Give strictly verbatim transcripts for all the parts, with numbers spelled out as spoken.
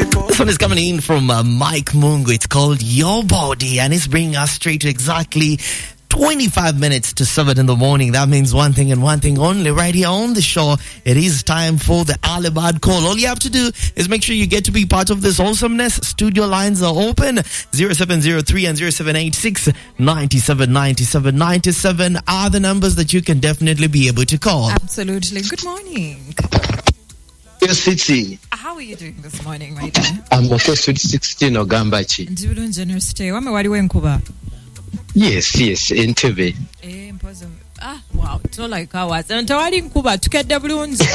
This one is coming in from uh, Mike Mungu. It's called Your Body, and it's bringing us straight to exactly twenty-five minutes to seven in the morning. That means one thing and one thing only right here on the show. It is time for the Alibad call. All you have to do is make sure you get to be part of this awesomeness. Studio lines are open. zero seven zero three and zero seven eight six nine seven nine seven nine seven are the numbers that you can definitely be able to call. Absolutely. Good morning. Yes, City. How are you doing this morning, my dear? I'm okay, sweet sixteen Ogambachi. Ndibulungi nurse. Wame waliwo enkuba? Yes, yes, Entebbe. Eh, mpozo. Ah, wow. It's not like ours. And tawali nkuba tukedde bulungi.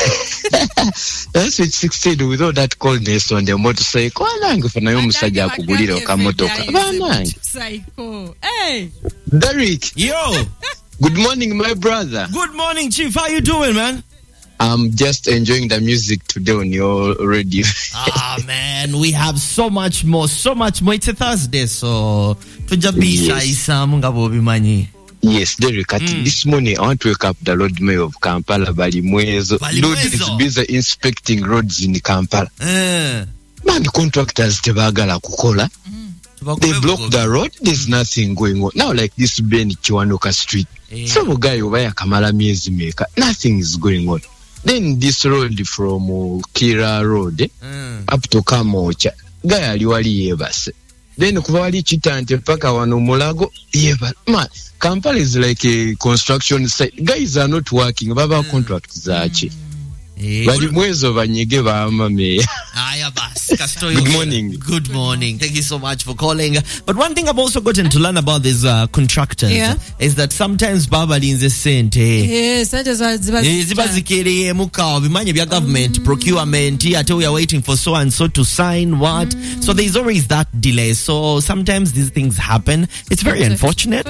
That's sweet sixteen with all that coldness on the motorcycle. Wanange fana yo musajja akugulira okamotoka. Banange. Psycho. Hey. Derek. Yo. Good morning, my brother. Good morning, Chief. How you doing, man? I'm just enjoying the music today on your radio. Ah, man, we have so much more, so much more. It's a Thursday, so tujabisha Yes. isamu ngabobi manyi. Yes, Derek, mm. This morning I want to wake up the Lord Mayor of Kampala, Balimwezo. Lord is busy inspecting roads in Kampala. Eh. Man, contractors tebagala kukola. Mm. They block the road, there's mm. nothing going on. Now, like this Ben Kiwanuka Street. Yeah. Some guy over here, Kamala Miezi Maker, nothing is going on. Then this road from uh, Kira Road eh, mm. up to Kamocha, guy aliwali yebase. Then kuva wali Chitante paka wano Mulago yeba. Man, Kampala is like a construction site. Guys are not working. Baba mm. contracts zachi. Mm. Bali mwezo banyege ba amame. Aya bas. Good morning. Good morning. Thank you so much for calling. But one thing I've also gotten to learn about these uh, contractors yeah. is that sometimes baba linze sente. Yes, that is what zibazikiri muka bimanye bya government procurement ate we are waiting for so and so to sign what. Mm. So there's always that delay. So sometimes these things happen. It's very unfortunate.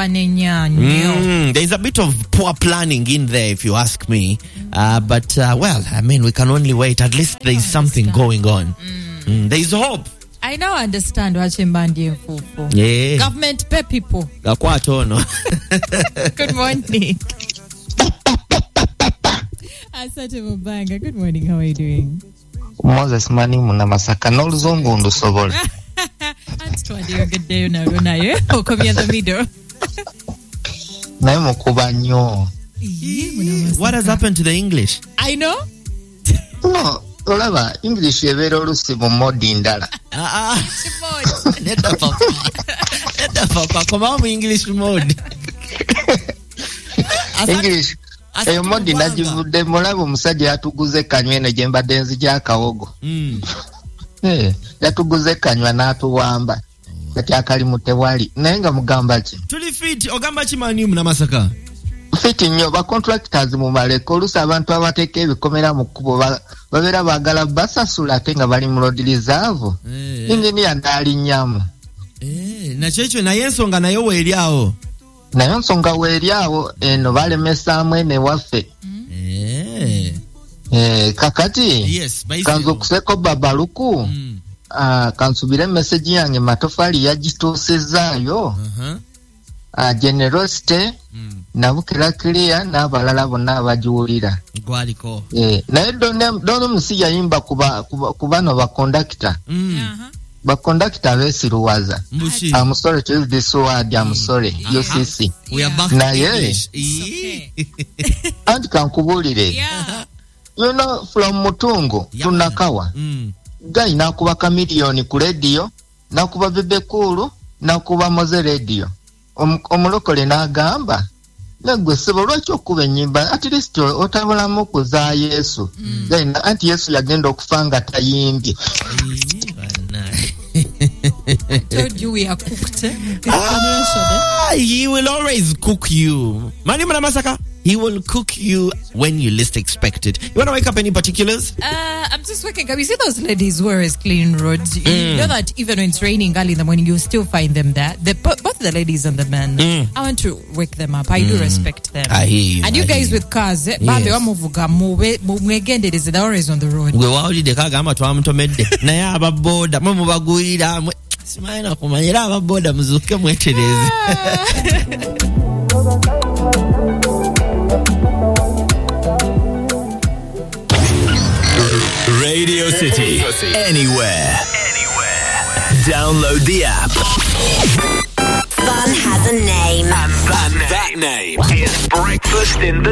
Mm, there's a bit of poor planning in there if you ask me. Uh, but uh, well, I mean, we can only wait. At least there is something going on. Mm. Mm, there is hope. I now understand what Chimbandi Fufu. Yeah. Government pay people. Good morning. Asante Mubanga. Good morning. How are you doing? Moses Mani Munamasaka no Zungu Ndusobola. That's what you're good day now. Oh, come in the middle. Naimo Kubanyo. What has happened to the English? I know. No, olaba English yebera olusi mu modi ndala. Ah ah. Nenda papa. Nenda papa. Koma mu English mode. English. Eyo modi najivudde mulabo musajja yatuguze kanywene je mbadde nzija kawogo. Mm. Eh, yatuguze kanywa n'atuwamba. Kati akali mutewali. Naye nga mugamba ki? Tuli fit ogamba kimani mu Namasaka. Fiti nnyo ba contractors mu maleko olusa abantu abateeka ebikomera mu kkubo babeera baagala basasula ate nga bali mu road reserve. Eh. Engineer ndaali nnyamu. Eh, nakyo ekyo naye ensonga nayo weeri awo. Naye ensonga weeri awo eno balemesaamu ene waffe. Eh. Eh, kakati. Yes, kanzo kuseko babaluku. Mm. Ah, kansubire message yange matofali yagituusizaayo. Uh-huh. Ah, generosity. Mm. Nabukira clear n'abalala bonna abajiwulira. Gwaliko. Eh, naye dono dono musi yayimba kuba kuba no ba conductor. Mm. Uh-huh. Ba conductor besiruwaza. Mbushi. I'm sorry to use this word, I'm sorry. Uh-huh. U C C. We are back na to ye. English. Okay. Anti kankubulire. Yeah. You know, from Mutungu yeah, to Nakawa. Mm. Guy nakuba kamilioni ku radio, nakuba bebekulu, nakuba moze radio. Om, omulokole n'agamba nagwe sebo lwaki okuba ennyimba at least otabulamu kuza Yesu. Mm. Then anti Yesu yagenda okufanga tayimbye. I told you we are cooked. Ah, he will always cook you. Mani Munamasaka, he will cook you when you least expect it. You want to wake up any particulars? Uh, I'm just waking up. You see those ladies who always clean roads? You mm. know that even when it's raining early in the morning, you still find them there. The, both the ladies and the men. Mm. I want to wake them up. I mm. do respect them. I hear you. And you I guys with cars, eh? Yes. They're always on the road. We were already the Kagama to Amtomede. Naya Boda, Mamubaguida. Simana kumanyira ababoda muzuke mwetereze. Radio City. Anywhere. Download the app. Fun has a name. And that, that name is Breakfast in the